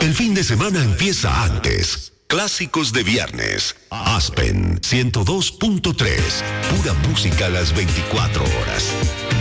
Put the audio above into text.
El fin de semana empieza antes. Clásicos de viernes. Aspen 102.3. Pura música a las 24 horas.